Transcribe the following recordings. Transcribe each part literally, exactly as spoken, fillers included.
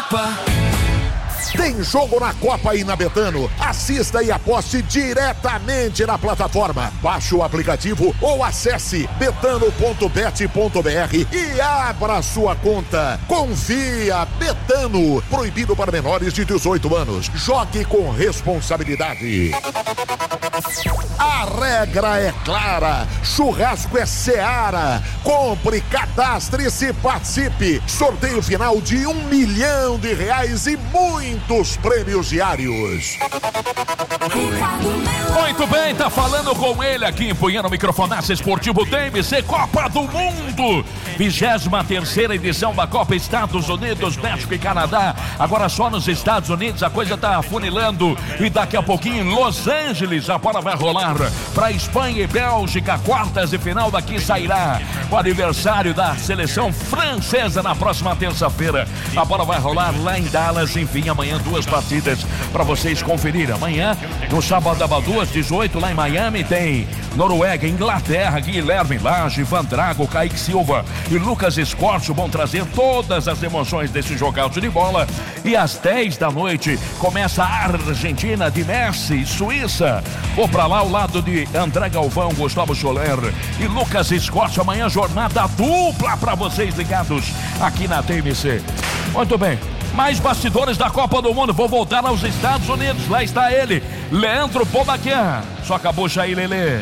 Copa. Tem jogo na Copa aí na Betano. Assista e aposte diretamente na plataforma. Baixe o aplicativo ou acesse betano ponto bet ponto br e abra sua conta. Confia, Betano. Proibido para menores de dezoito anos. Jogue com responsabilidade. A regra é clara. Churrasco é Seara. Compre, cadastre-se, participe. Sorteio final de um milhão de reais e muitos prêmios diários. Muito bem, tá falando com ele aqui, empunhando o microfonaço esportivo T M C Copa do Mundo. vigésima terceira edição da Copa Estados Unidos, México e Canadá. Agora só nos Estados Unidos a coisa tá afunilando e daqui a pouquinho em Los Angeles a bola vai rolar para Espanha e Bélgica. Quartas de final daqui sairá o aniversário da seleção francesa na próxima terça-feira. A bola vai rolar lá em Dallas. Enfim, amanhã duas partidas para vocês conferirem. Amanhã, no sábado, às duas e dezoito, lá em Miami, tem Noruega, Inglaterra, Guilherme Lage, Van Drago, Kaique Silva e Lucas Escorcio vão trazer todas as emoções desse jogaço de bola. E às dez da noite começa a Argentina de Messi, Suíça. Vou pra lá ao lado de André Galvão, Gustavo Soler e Lucas Escorcio. Amanhã jornada dupla para vocês ligados aqui na T M C. Muito bem. Mais bastidores da Copa do Mundo. Vou voltar aos Estados Unidos. Lá está ele, Leandro Pobaquia. Só acabou aí, Lelê.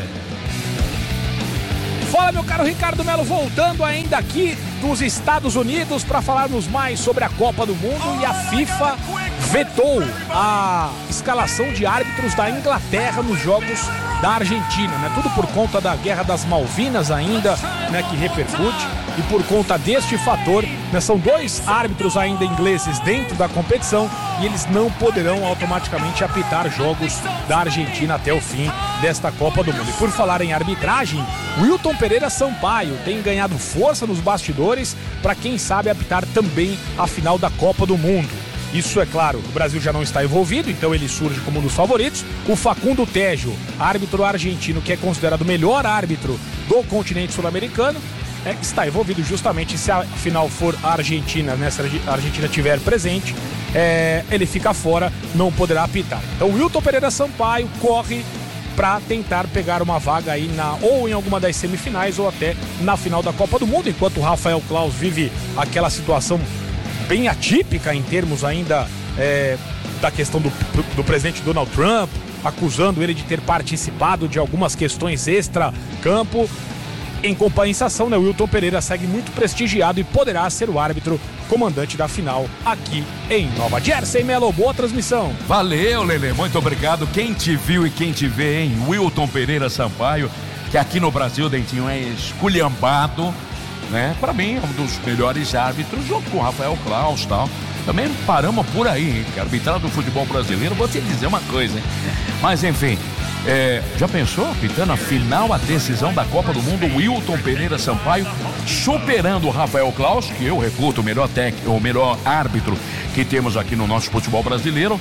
Fala, meu caro Ricardo Melo, voltando ainda aqui dos Estados Unidos para falarmos mais sobre a Copa do Mundo. E a FIFA vetou a escalação de árbitros da Inglaterra nos jogos da Argentina, né? Tudo por conta da Guerra das Malvinas ainda, né, que repercute. E por conta deste fator, né, são dois árbitros ainda ingleses dentro da competição e eles não poderão automaticamente apitar jogos da Argentina até o fim desta Copa do Mundo. E por falar em arbitragem, Wilton Pereira Sampaio tem ganhado força nos bastidores para, quem sabe, apitar também a final da Copa do Mundo. Isso, é claro, o Brasil já não está envolvido, então ele surge como um dos favoritos. O Facundo Tejo, árbitro argentino, que é considerado o melhor árbitro do continente sul-americano, é, está envolvido justamente se a final for a Argentina, né? Se a Argentina estiver presente, é, ele fica fora, não poderá apitar. Então o Wilton Pereira Sampaio corre para tentar pegar uma vaga aí na, ou em alguma das semifinais ou até na final da Copa do Mundo, enquanto o Rafael Claus vive aquela situação bem atípica em termos ainda é, da questão do, do presidente Donald Trump, acusando ele de ter participado de algumas questões extra-campo. Em compensação, né, o Wilton Pereira segue muito prestigiado e poderá ser o árbitro comandante da final aqui em Nova Jersey. Melo, boa transmissão. Valeu, Lelê, muito obrigado. Quem te viu e quem te vê, hein? Wilton Pereira Sampaio, que aqui no Brasil, Dentinho, é esculhambado, né? Para mim, é um dos melhores árbitros, junto com o Rafael Claus e tal. Também paramos por aí, hein? Que arbitrar do futebol brasileiro, vou te dizer uma coisa, hein? Mas, enfim... É, já pensou? Apitando a final, a decisão da Copa do Mundo, Wilton Pereira Sampaio, superando o Rafael Claus, que eu reputo o melhor técnico, o melhor árbitro que temos aqui no nosso futebol brasileiro.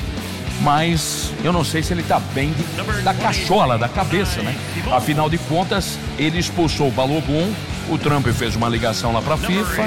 Mas eu não sei se ele tá bem de, da cachola, da cabeça, né? Afinal de contas, ele expulsou o Balogun, o Trump fez uma ligação lá pra FIFA,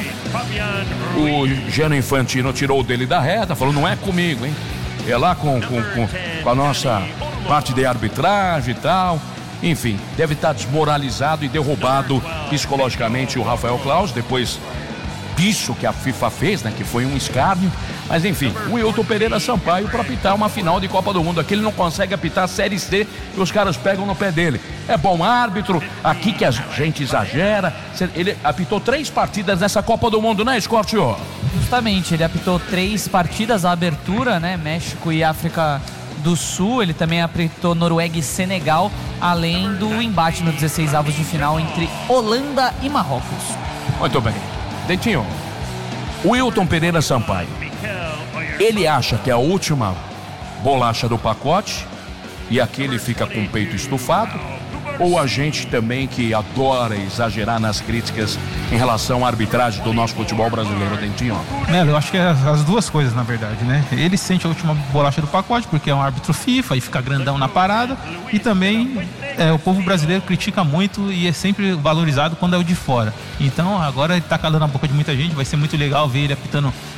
o Gianni Infantino tirou dele da reta, falou, não é comigo, hein? É lá com, com, com, com a nossa parte de arbitragem e tal. Enfim, deve estar desmoralizado e derrubado psicologicamente o Rafael Claus, depois disso que a FIFA fez, né? Que foi um escárnio. Mas enfim, o Wilton Pereira Sampaio para apitar uma final de Copa do Mundo. Aqui ele não consegue apitar a Série C e os caras pegam no pé dele. É bom árbitro, aqui que a gente exagera. Ele apitou três partidas nessa Copa do Mundo, né, Escortio? Justamente, ele apitou três partidas, a abertura, né? México e África do Sul. Ele também apitou Noruega e Senegal, além do embate no dezesseis avos de final entre Holanda e Marrocos. Muito bem. Dentinho, Wilton Pereira Sampaio, ele acha que é a última bolacha do pacote e aqui ele fica com o peito estufado? Ou a gente também que adora exagerar nas críticas em relação à arbitragem do nosso futebol brasileiro, Dentinho? Melo, eu acho que é as duas coisas, na verdade, né? Ele sente a última bolacha do pacote, porque é um árbitro FIFA e fica grandão na parada. E também é, o povo brasileiro critica muito e é sempre valorizado quando é o de fora. Então agora ele tá calando a boca de muita gente, vai ser muito legal ver ele apitando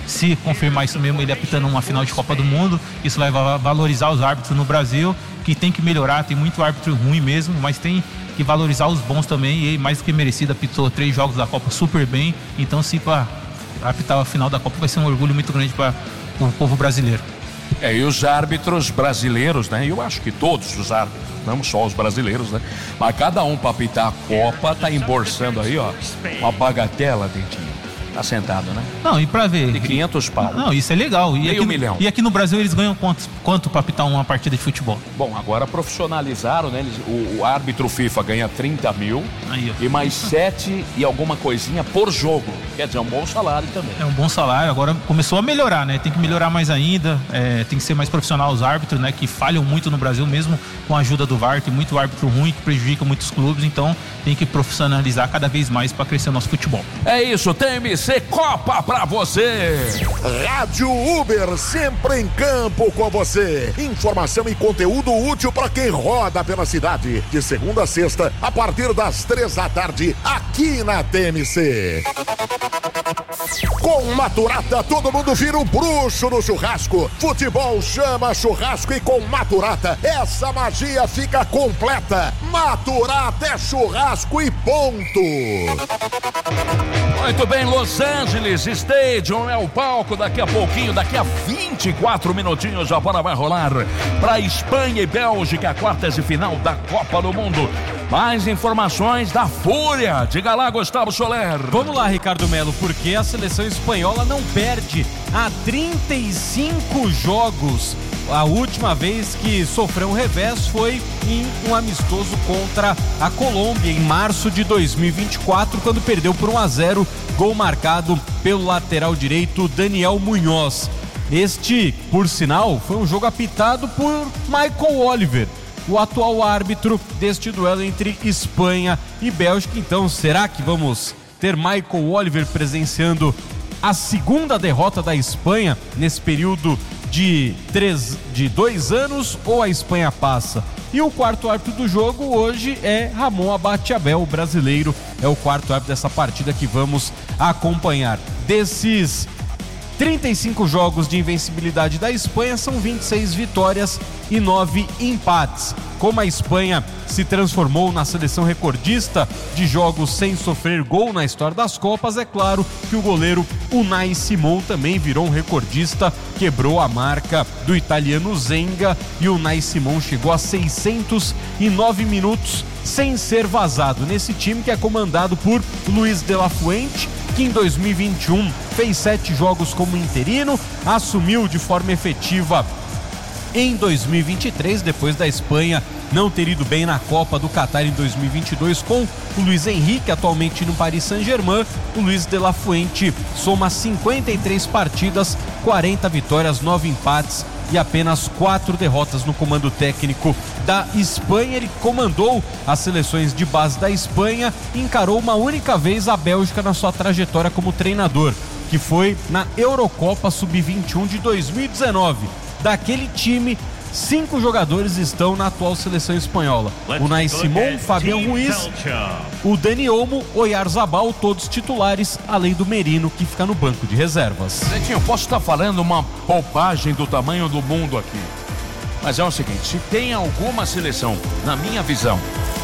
se confirmar isso mesmo, ele apitando uma final de Copa do Mundo, isso vai valorizar os árbitros no Brasil, que tem que melhorar, tem muito árbitro ruim mesmo, mas tem que valorizar os bons também, e ele, mais do que merecido, apitou três jogos da Copa super bem, então se para apitar a final da Copa vai ser um orgulho muito grande para o povo brasileiro. É, e os árbitros brasileiros, né? Eu acho que todos os árbitros, não só os brasileiros, né? Mas cada um para apitar a Copa tá embolsando aí, ó, uma bagatela, Dentinho. Tá sentado, né? Não, e pra ver... De quinhentos pau. Não, isso é legal. E meio aqui, milhão. E aqui no Brasil eles ganham quanto, quanto pra apitar uma partida de futebol? Bom, agora profissionalizaram, né? Eles, o, o árbitro FIFA ganha trinta mil aí, e mais sete e alguma coisinha por jogo. Quer dizer, é um bom salário também. É um bom salário. Agora começou a melhorar, né? Tem que melhorar mais ainda. É, tem que ser mais profissional os árbitros, né? Que falham muito no Brasil, mesmo com a ajuda do V A R. Tem muito árbitro ruim que prejudica muitos clubes. Então tem que profissionalizar cada vez mais para crescer o nosso futebol. É isso, T M C Copa pra você. Rádio Uber, sempre em campo com você. Informação e conteúdo útil para quem roda pela cidade. De segunda a sexta, a partir das três da tarde, aqui na T M C. Com Maturata, todo mundo vira um bruxo no churrasco. Futebol chama churrasco e com Maturata, essa magia fica completa. Maturata é churrasco e ponto. Muito bem, Los Angeles Stadium é o palco. Daqui a pouquinho, daqui a vinte e quatro minutinhos, a bola vai rolar para Espanha e Bélgica, quartas de final da Copa do Mundo. Mais informações da Fúria. Diga lá, Gustavo Soler. Vamos lá, Ricardo Melo, porque a seleção espanhola não perde há trinta e cinco jogos. A última vez que sofreu um revés foi em um amistoso contra a Colômbia em março de dois mil e vinte e quatro, quando perdeu por um a zero, gol marcado pelo lateral direito Daniel Muñoz. Este, por sinal, foi um jogo apitado por Michael Oliver, o atual árbitro deste duelo entre Espanha e Bélgica. Então, será que vamos ter Michael Oliver presenciando a segunda derrota da Espanha nesse período de, três, de dois anos, ou a Espanha passa? E o quarto árbitro do jogo hoje é Ramon Abate-Abel, o brasileiro, é o quarto árbitro dessa partida que vamos acompanhar. Desses trinta e cinco jogos de invencibilidade da Espanha, são vinte e seis vitórias e nove empates. Como a Espanha se transformou na seleção recordista de jogos sem sofrer gol na história das Copas, é claro que o goleiro Unai Simon também virou um recordista, quebrou a marca do italiano Zenga, e o Unai Simon chegou a seiscentos e nove minutos sem ser vazado nesse time que é comandado por Luis de la Fuente, que em dois mil e vinte e um fez sete jogos como interino, assumiu de forma efetiva em dois mil e vinte e três, depois da Espanha não ter ido bem na Copa do Catar em dois mil e vinte e dois com o Luis Henrique, atualmente no Paris Saint-Germain. O Luis de la Fuente soma cinquenta e três partidas, quarenta vitórias, nove empates e apenas quatro derrotas no comando técnico da Espanha. Ele comandou as seleções de base da Espanha e encarou uma única vez a Bélgica na sua trajetória como treinador, que foi na Eurocopa sub vinte e um de dois mil e dezenove. Daquele time, cinco jogadores estão na atual seleção espanhola: Unai Simon, Fabián Ruiz, o Dani Olmo, Oyarzabal, todos titulares, além do Merino, que fica no banco de reservas. Dentinho, eu posso estar falando uma bobagem do tamanho do mundo aqui, mas é o seguinte: se tem alguma seleção, na minha visão,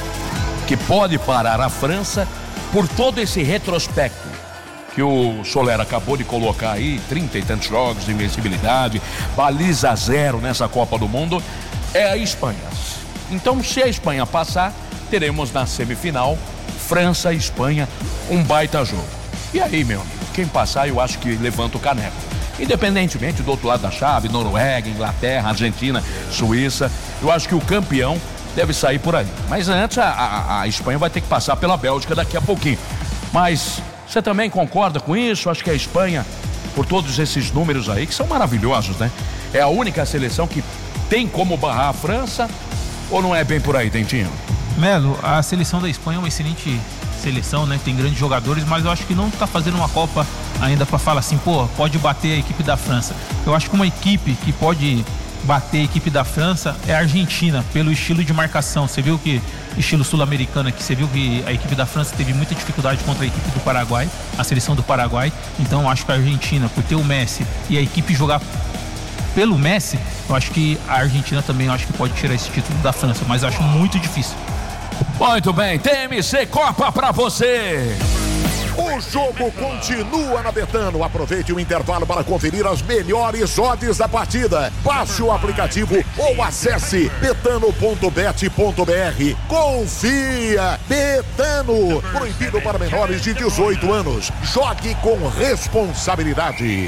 que pode parar a França por todo esse retrospecto que o Soler acabou de colocar aí, trinta e tantos jogos de invencibilidade, baliza zero nessa Copa do Mundo, é a Espanha. Então, se a Espanha passar, teremos na semifinal França e Espanha, um baita jogo. E aí, meu amigo, quem passar, eu acho que levanta o caneco. Independentemente do outro lado da chave, Noruega, Inglaterra, Argentina, Suíça, eu acho que o campeão deve sair por aí. Mas antes, a, a, a Espanha vai ter que passar pela Bélgica daqui a pouquinho. Mas você também concorda com isso? Acho que a Espanha, por todos esses números aí, que são maravilhosos, né? É a única seleção que tem como barrar a França, ou não é bem por aí, Dentinho? Melo, a seleção da Espanha é uma excelente seleção, né? Tem grandes jogadores, mas eu acho que não está fazendo uma Copa ainda para falar assim, pô, pode bater a equipe da França. Eu acho que uma equipe que pode bater a equipe da França é a Argentina, pelo estilo de marcação. Você viu que, estilo sul-americano aqui, você viu que a equipe da França teve muita dificuldade contra a equipe do Paraguai, a seleção do Paraguai. Então eu acho que a Argentina, por ter o Messi e a equipe jogar pelo Messi, eu acho que a Argentina também eu acho que pode tirar esse título da França, mas eu acho muito difícil. Muito bem, T M C Copa pra você. O jogo continua na Betano. Aproveite o intervalo para conferir as melhores odds da partida. Baixe o aplicativo ou acesse betano ponto bet ponto br. Confia! Betano. Proibido para menores de dezoito anos. Jogue com responsabilidade.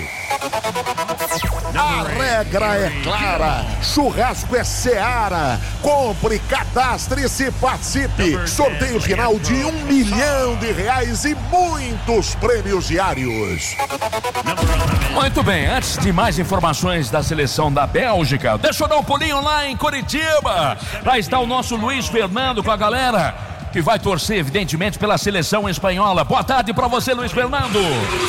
A regra é clara. Churrasco é Seara. Compre, cadastre-se, participe. Sorteio final de um milhão de reais e muitos prêmios diários. Muito bem, antes de mais informações da seleção da Bélgica, deixa eu dar um pulinho lá em Curitiba. Lá está o nosso Luiz Fernando com a galera que vai torcer, evidentemente, pela seleção espanhola. Boa tarde para você, Luiz Fernando.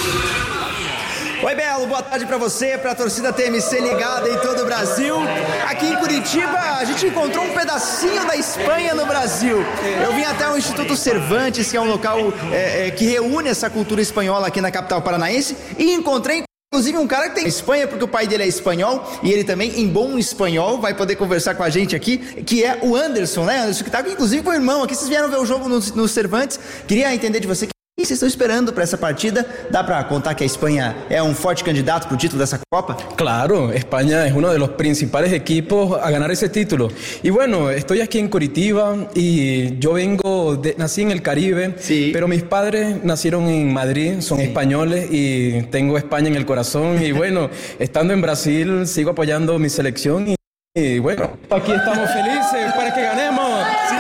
Oi, Belo, boa tarde pra você, pra torcida T M C ligada em todo o Brasil. Aqui em Curitiba, a gente encontrou um pedacinho da Espanha no Brasil. Eu vim até o Instituto Cervantes, que é um local é, é, que reúne essa cultura espanhola aqui na capital paranaense, e encontrei inclusive um cara que tem Espanha, porque o pai dele é espanhol, e ele também, em bom espanhol, vai poder conversar com a gente aqui, que é o Anderson, né, Anderson, que tá inclusive com o irmão aqui. Vocês vieram ver o jogo no, no Cervantes. Queria entender de você que o que vocês estão esperando para essa partida. ¿Dá para contar que a Espanha é un fuerte candidato para el título de esa Copa? Claro, España es uno de los principales equipos a ganar ese título. Y bueno, estoy aquí en Curitiba y yo vengo, de, nací en el Caribe, sí. Pero mis padres nacieron en Madrid, son sí. españoles y tengo España en el corazón. Y bueno, estando en Brasil sigo apoyando mi selección y, y bueno, aquí estamos felices para que ganemos.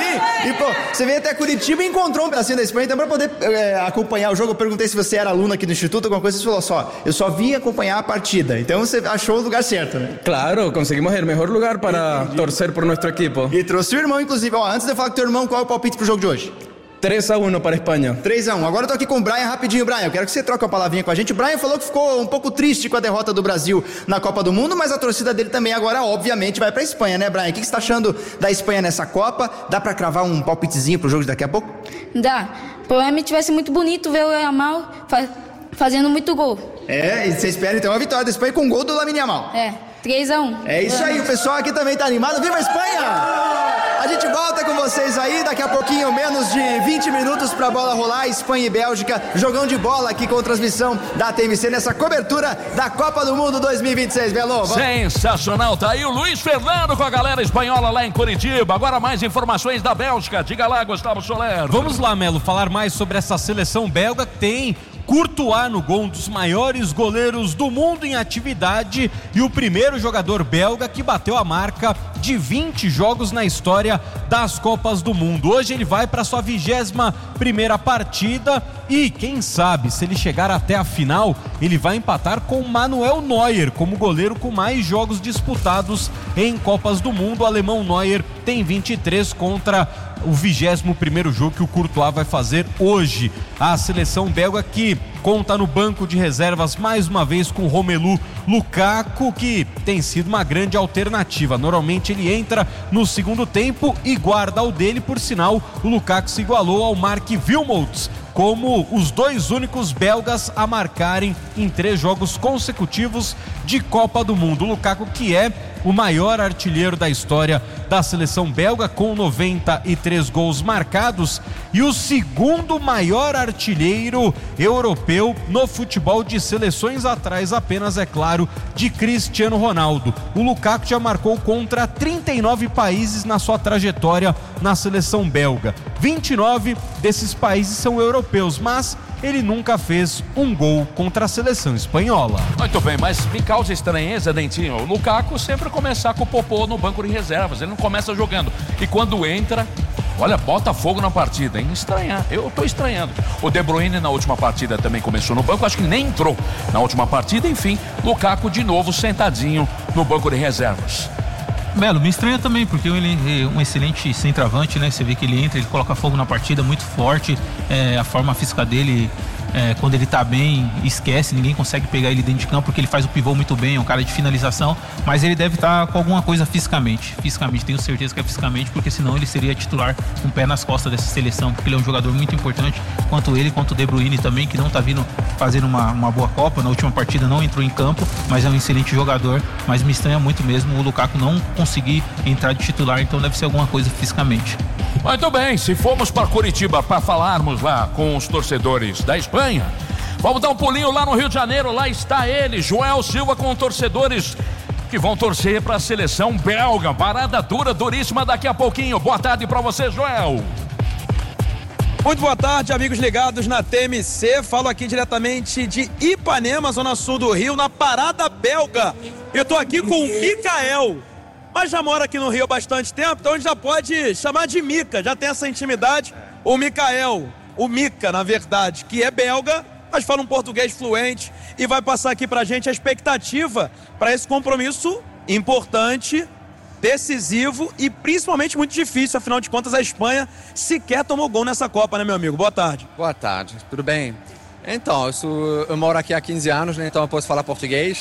E, pô, você veio até Curitiba e encontrou um pedacinho da Espanha, então pra poder é, acompanhar o jogo, eu perguntei se você era aluno aqui do Instituto, alguma coisa, você falou só, eu só vim acompanhar a partida, então você achou o lugar certo, né? Claro, conseguimos o melhor lugar para Entendi. torcer por nosso equipo. E trouxe o irmão, inclusive, ó, antes de eu falar com o teu irmão, qual é o palpite pro jogo de hoje? três a um para a Espanha. três a um. Agora eu tô aqui com o Brian rapidinho. Brian, eu quero que você troque uma palavrinha com a gente. O Brian falou que ficou um pouco triste com a derrota do Brasil na Copa do Mundo, mas a torcida dele também agora, obviamente, vai pra Espanha, né, Brian? O que você tá achando da Espanha nessa Copa? Dá pra cravar um palpitezinho pro jogo de daqui a pouco? Dá. Provavelmente vai ser muito bonito ver o Yamal fa- fazendo muito gol. É, e você espera então a vitória da Espanha com o gol do Lamine Yamal. É, três a um. É isso aí, o pessoal aqui também tá animado. Viva a Espanha! A gente volta com vocês aí, daqui a pouquinho, menos de vinte minutos pra bola rolar. Espanha e Bélgica, jogão de bola aqui com transmissão da T M C nessa cobertura da Copa do Mundo dois mil e vinte e seis, Belo. Sensacional, tá aí o Luiz Fernando com a galera espanhola lá em Curitiba. Agora mais informações da Bélgica. Diga lá, Gustavo Soler. Vamos lá, Melo, falar mais sobre essa seleção belga que tem Courtois no gol, um dos maiores goleiros do mundo em atividade e o primeiro jogador belga que bateu a marca de vinte jogos na história das Copas do Mundo. Hoje ele vai para sua vigésima primeira partida e quem sabe, se ele chegar até a final, ele vai empatar com Manuel Neuer como goleiro com mais jogos disputados em Copas do Mundo. O alemão Neuer tem vinte e três contra o vigésimo primeiro jogo que o Courtois vai fazer hoje. A seleção belga que conta no banco de reservas mais uma vez com Romelu Lukaku, que tem sido uma grande alternativa. Normalmente ele entra no segundo tempo e guarda o dele, por sinal o Lukaku se igualou ao Mark Wilmots como os dois únicos belgas a marcarem em três jogos consecutivos de Copa do Mundo. O Lukaku, que é o maior artilheiro da história da seleção belga, com noventa e três gols marcados, e o segundo maior artilheiro europeu no futebol de seleções, atrás apenas, é claro, de Cristiano Ronaldo. O Lukaku já marcou contra trinta e nove países na sua trajetória na seleção belga. vinte e nove desses países são europeus, mas ele nunca fez um gol contra a seleção espanhola. Muito bem, mas me causa estranheza, Dentinho, o Lukaku sempre começar com o popô no banco de reservas, ele não começa jogando, e quando entra, olha, bota fogo na partida, hein? Estranhar, eu tô estranhando. O De Bruyne na última partida também começou no banco, acho que nem entrou na última partida, enfim, Lukaku de novo sentadinho no banco de reservas. Melo, me estranha também, porque ele é um excelente centroavante, né? Você vê que ele entra, ele coloca fogo na partida, muito forte, é, a forma física dele É, quando ele tá bem, esquece, ninguém consegue pegar ele dentro de campo porque ele faz o pivô muito bem, é um cara de finalização, mas ele deve estar tá com alguma coisa fisicamente. Fisicamente, tenho certeza que é fisicamente, porque senão ele seria titular com o pé nas costas dessa seleção, porque ele é um jogador muito importante, quanto ele, quanto o De Bruyne também, que não tá vindo fazendo uma, uma boa Copa. Na última partida não entrou em campo, mas é um excelente jogador, mas me estranha muito mesmo o Lukaku não conseguir entrar de titular, então deve ser alguma coisa fisicamente. Muito bem, se formos para Curitiba para falarmos lá com os torcedores da Espanha, vamos dar um pulinho lá no Rio de Janeiro. Lá está ele, Joel Silva, com torcedores que vão torcer para a seleção belga. Parada dura, duríssima daqui a pouquinho. Boa tarde para você, Joel. Muito boa tarde, amigos ligados na T M C. Falo aqui diretamente de Ipanema, zona sul do Rio, na parada belga. Eu tô aqui com o Mikael, mas já mora aqui no Rio há bastante tempo, então a gente já pode chamar de Mika, já tem essa intimidade. O Mikael, o Mika, na verdade, que é belga, mas fala um português fluente e vai passar aqui pra gente a expectativa para esse compromisso importante, decisivo e principalmente muito difícil. Afinal de contas, a Espanha sequer tomou gol nessa Copa, né, meu amigo? Boa tarde. Boa tarde, tudo bem? Então, eu, sou, eu moro aqui há quinze anos, né, então eu posso falar português.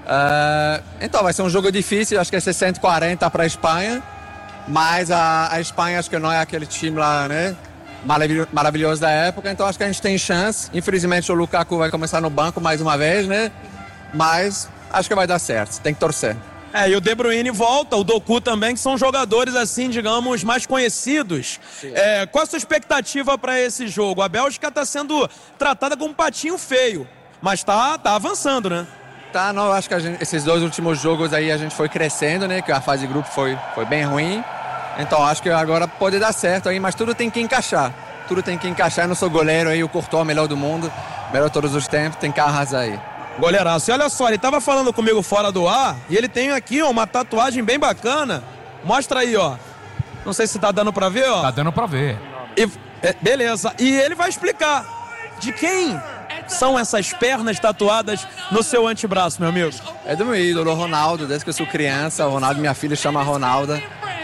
uh, então, vai ser um jogo difícil, acho que é sessenta e quarenta para a Espanha, mas a, a Espanha acho que não é aquele time lá, né, maravilhoso da época, então acho que a gente tem chance. Infelizmente o Lukaku vai começar no banco mais uma vez, né, mas acho que vai dar certo, tem que torcer. É, e o De Bruyne volta, o Doku também, que são jogadores, assim, digamos, mais conhecidos. É, qual a sua expectativa para esse jogo? A Bélgica está sendo tratada como um patinho feio, mas tá, tá avançando, né? Tá, não, eu acho que a gente, esses dois últimos jogos aí a gente foi crescendo, né? Que a fase de grupo foi, foi bem ruim. Então acho que agora pode dar certo aí, mas tudo tem que encaixar. Tudo tem que encaixar. Eu não sou goleiro aí, o Courtois, o melhor do mundo, melhor de todos os tempos, tem que arrasar aí. Goleiraço. E olha só, ele tava falando comigo fora do ar e ele tem aqui, ó, uma tatuagem bem bacana. Mostra aí, ó. Não sei se tá dando pra ver, ó. Tá dando pra ver. E, é, beleza. E ele vai explicar de quem são essas pernas tatuadas no seu antebraço, meu amigo. É do meu ídolo, Ronaldo, desde que eu sou criança. O Ronaldo, minha filha, chama Ronaldo.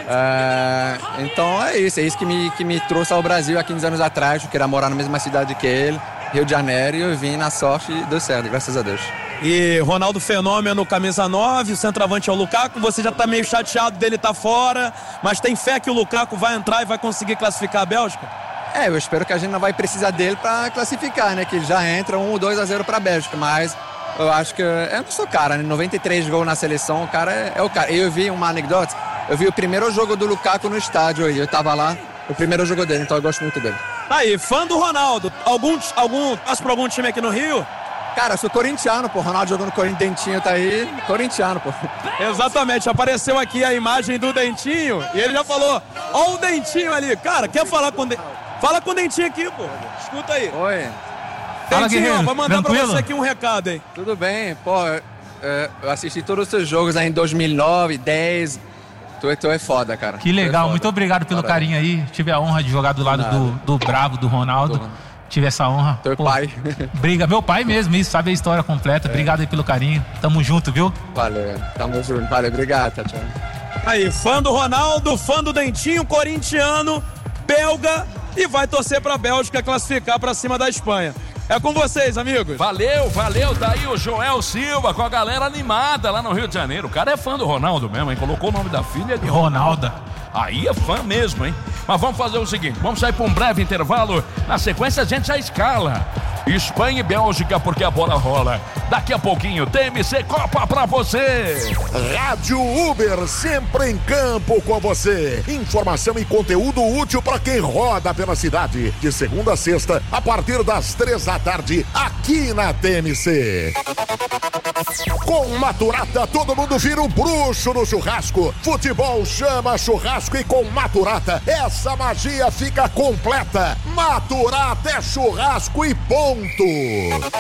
É, então é isso, é isso que me, que me trouxe ao Brasil há quinze anos atrás. Eu queria morar na mesma cidade que ele, Rio de Janeiro, e eu vim na sorte e deu certo, graças a Deus. E Ronaldo Fenômeno, camisa nove, o centroavante é o Lukaku. Você já tá meio chateado dele estar tá fora, mas tem fé que o Lukaku vai entrar e vai conseguir classificar a Bélgica? É, eu espero que a gente não vai precisar dele para classificar, né? Que ele já entra um ou dois a zero para a Bélgica, mas eu acho que eu não sou cara, né? noventa e três gols na seleção, o cara é, é o cara. Eu vi uma anedota, eu vi o primeiro jogo do Lukaku no estádio aí, eu tava lá, o primeiro jogo dele, então eu gosto muito dele. Aí, fã do Ronaldo, algum, algum, passa pra algum time aqui no Rio? Cara, eu sou corintiano, pô, Ronaldo jogando Corinthians, Dentinho tá aí, corintiano, pô. Exatamente, apareceu aqui a imagem do Dentinho e ele já falou, ó o Dentinho ali, cara, quer falar com o Dentinho? Fala com o Dentinho aqui, pô, escuta aí. Oi. Fala, Dentinho, vai mandar tranquilo? Pra você aqui um recado, hein? Tudo bem, pô, eu assisti todos os seus jogos aí em dois mil e nove, dez... Tu, tu é foda, cara. Que legal, é muito obrigado pelo Caralho. carinho aí. Tive a honra de jogar do lado do, do Bravo, do Ronaldo. Tô. Tive essa honra. Teu Pô, pai. Briga, meu pai mesmo, isso, sabe a história completa. É. Obrigado aí pelo carinho. Tamo junto, viu? Valeu, tamo junto. Valeu, obrigado, tchau. Aí, fã do Ronaldo, fã do Dentinho, corintiano, belga, e vai torcer pra Bélgica classificar pra cima da Espanha. É com vocês, amigos. Valeu, valeu. Daí o Joel Silva com a galera animada lá no Rio de Janeiro. O cara é fã do Ronaldo mesmo, hein? Colocou o nome da filha de Ronaldo. Aí é fã mesmo, hein? Mas vamos fazer o seguinte, vamos sair para um breve intervalo. Na sequência a gente já escala Espanha e Bélgica, porque a bola rola. Daqui a pouquinho, T M C Copa pra você. Rádio Uber, sempre em campo com você. Informação e conteúdo útil para quem roda pela cidade. De segunda a sexta, a partir das três da tarde, aqui na T M C. Com Maturata, todo mundo vira um bruxo no churrasco. Futebol chama churrasco e com Maturata, essa magia fica completa. Maturata é churrasco e ponto.